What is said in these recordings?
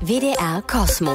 WDR Cosmo.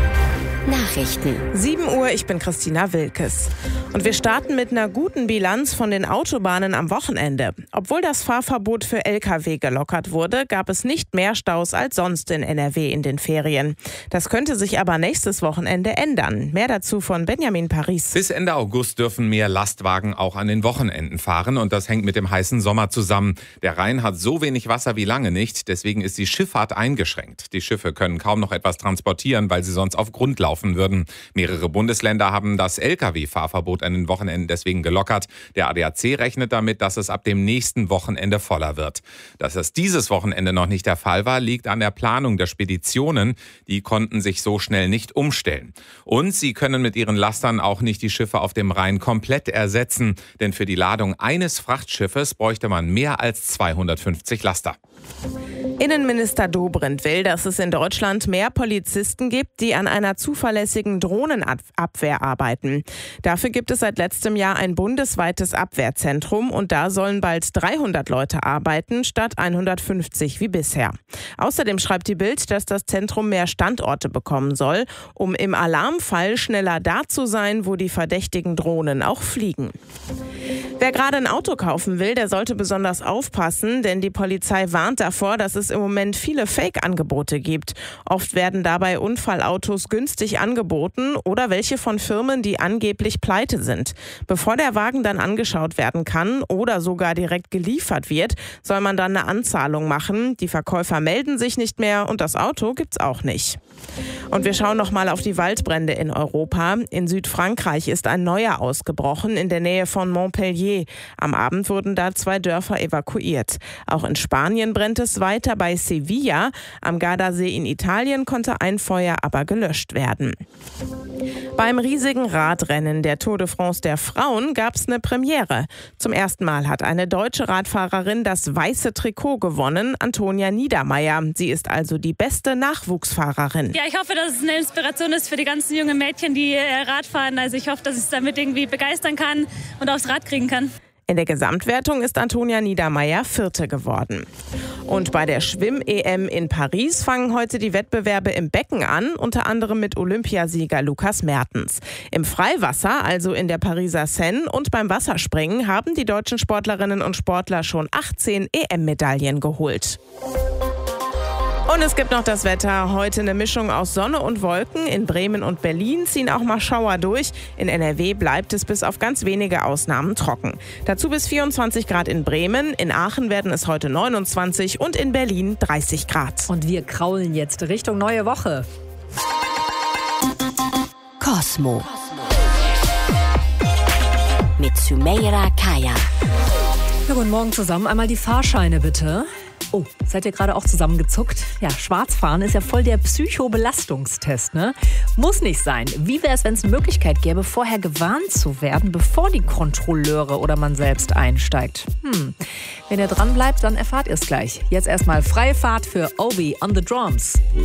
Nachrichten. 7 Uhr, ich bin Christina Wilkes. Und wir starten mit einer guten Bilanz von den Autobahnen am Wochenende. Obwohl das Fahrverbot für Lkw gelockert wurde, gab es nicht mehr Staus als sonst in NRW in den Ferien. Das könnte sich aber nächstes Wochenende ändern. Mehr dazu von Benjamin Paris. Bis Ende August dürfen mehr Lastwagen auch an den Wochenenden fahren und das hängt mit dem heißen Sommer zusammen. Der Rhein hat so wenig Wasser wie lange nicht, deswegen ist die Schifffahrt eingeschränkt. Die Schiffe können kaum noch etwas transportieren, weil sie sonst auf Grund laufen würden. Mehrere Bundesländer haben das Lkw-Fahrverbot an den Wochenenden deswegen gelockert. Der ADAC rechnet damit, dass es ab dem nächsten Wochenende voller wird. Dass es dieses Wochenende noch nicht der Fall war, liegt an der Planung der Speditionen. Die konnten sich so schnell nicht umstellen. Und sie können mit ihren Lastern auch nicht die Schiffe auf dem Rhein komplett ersetzen. Denn für die Ladung eines Frachtschiffes bräuchte man mehr als 250 Laster. Innenminister Dobrindt will, dass es in Deutschland mehr Polizisten gibt, die an einer zuverlässigen Drohnenabwehr arbeiten. Dafür gibt es seit letztem Jahr ein bundesweites Abwehrzentrum und da sollen bald 300 Leute arbeiten, statt 150 wie bisher. Außerdem schreibt die Bild, dass das Zentrum mehr Standorte bekommen soll, um im Alarmfall schneller da zu sein, wo die verdächtigen Drohnen auch fliegen. Wer gerade ein Auto kaufen will, der sollte besonders aufpassen, denn die Polizei warnt davor, dass es im Moment viele Fake-Angebote gibt. Oft werden dabei Unfallautos günstig angeboten oder welche von Firmen, die angeblich pleite sind. Bevor der Wagen dann angeschaut werden kann oder sogar direkt geliefert wird, soll man dann eine Anzahlung machen. Die Verkäufer melden sich nicht mehr und das Auto gibt's auch nicht. Und wir schauen noch mal auf die Waldbrände in Europa. In Südfrankreich ist ein neuer ausgebrochen in der Nähe von Montpellier. Am Abend wurden da 2 Dörfer evakuiert. Auch in Spanien brennt es weiter bei Sevilla. Am Gardasee in Italien konnte ein Feuer aber gelöscht werden. Beim riesigen Radrennen der Tour de France der Frauen gab es eine Premiere. Zum ersten Mal hat eine deutsche Radfahrerin das weiße Trikot gewonnen, Antonia Niedermeier. Sie ist also die beste Nachwuchsfahrerin. Ja, ich hoffe, dass es eine Inspiration ist für die ganzen jungen Mädchen, die Rad fahren. Also ich hoffe, dass ich es damit irgendwie begeistern kann und aufs Rad kriegen kann. In der Gesamtwertung ist Antonia Niedermeier 4. geworden. Und bei der Schwimm-EM in Paris fangen heute die Wettbewerbe im Becken an, unter anderem mit Olympiasieger Lukas Mertens. Im Freiwasser, also in der Pariser Seine und beim Wasserspringen, haben die deutschen Sportlerinnen und Sportler schon 18 EM-Medaillen geholt. Und es gibt noch das Wetter. Heute eine Mischung aus Sonne und Wolken. In Bremen und Berlin ziehen auch mal Schauer durch. In NRW bleibt es bis auf ganz wenige Ausnahmen trocken. Dazu bis 24 Grad in Bremen. In Aachen werden es heute 29 und in Berlin 30 Grad. Und wir kraulen jetzt Richtung neue Woche. Cosmo. Mit Sumeira Kaya. Ja, guten Morgen zusammen. Einmal die Fahrscheine bitte. Oh, seid ihr gerade auch zusammengezuckt? Ja, Schwarzfahren ist ja voll der Psychobelastungstest, ne? Muss nicht sein. Wie wäre es, wenn es eine Möglichkeit gäbe, vorher gewarnt zu werden, bevor die Kontrolleure oder man selbst einsteigt? Wenn ihr dran bleibt, dann erfahrt ihr es gleich. Jetzt erstmal freie Fahrt für Obi on the Drums.